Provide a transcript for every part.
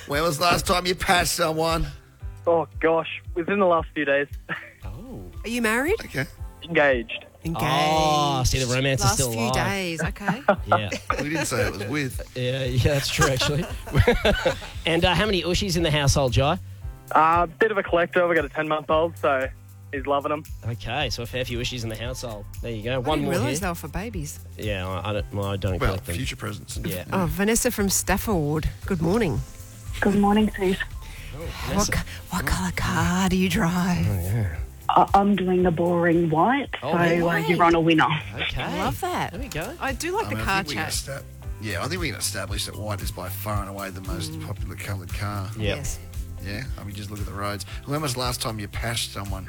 When was the last time you passed someone? Oh, gosh. Within the last few days. Are you married? Okay. Engaged. Engaged. Oh, see, the romance is Last still few alive. days, okay. Yeah. We didn't say it was with. Yeah, that's true, actually. And how many ushies in the household, Jai? Bit of a collector. We got a 10-month-old, so he's loving them. Okay, so a fair few ushies in the household. There you go. I One didn't more realise here. they were for babies. Yeah, I don't Well, collect them. future presents. Yeah. Oh, Vanessa from Stafford. Good morning. Good morning, Suze. What colour car do you drive? I'm doing the boring white, Oh, hey. you're on a winner. Okay. I love that. There we go. I do like the I car think we can chat. I think we can establish that white is by far and away the most popular coloured car. Yeah. Yes. Yeah, I mean, just look at the roads. When was the last time you passed someone?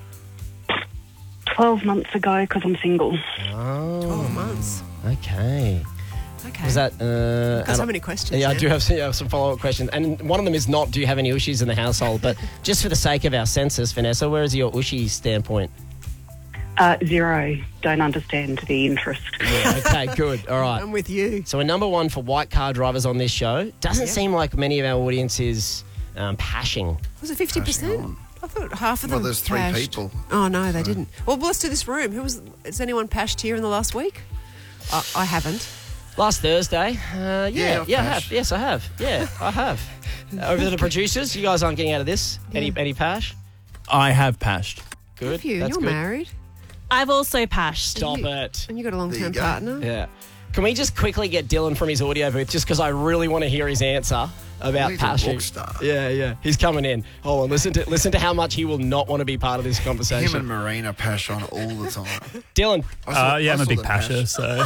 12 months ago, because I'm single. Oh, 12 months. okay. Okay. Was that... Got so many questions. Yeah, I now. do have some follow-up questions. And one of them is not, do you have any ushies in the household? But just for the sake of our census, Vanessa, where is your ushi standpoint? 0. Don't understand the interest. Yeah, okay, good. All right. I'm with you. So we're number one for white car drivers on this show. Doesn't Yeah. seem like many of our audience is pashing. Was it 50%? I thought half of them Well, there's 3 pashed. people. Oh, no, they didn't. Well, let's do this room. Has anyone pashed here in the last week? I haven't. Last Thursday, Yeah, I've I have. pashed. Yes, I have. Yeah, I have. Over to the producers, you guys aren't getting out of this. Any pash? I have pashed. Good. Have you? That's You're good. married. I've also pashed. Stop it. And you got a long-term There you go. partner. Yeah. Can we just quickly get Dylan from his audio booth just because I really want to hear his answer about He's a pashing? rock star. Yeah. He's coming in. Hold on. Listen to how much he will not want to be part of this Him conversation. and Marina pash on all the time. Dylan. I I'm a saw big them pasher, pash. so...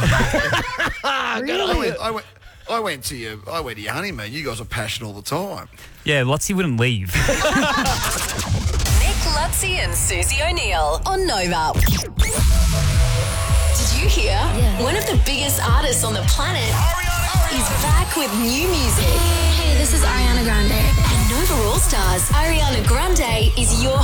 I went to your honeymoon. You guys are passionate all the time. Yeah, Lotzie wouldn't leave. Nick Lutzi and Susie O'Neill on Nova. Did you hear? One of the biggest artists on the planet is back with new music. Hey, this is Ariana Grande. And Nova All Stars, Ariana Grande is your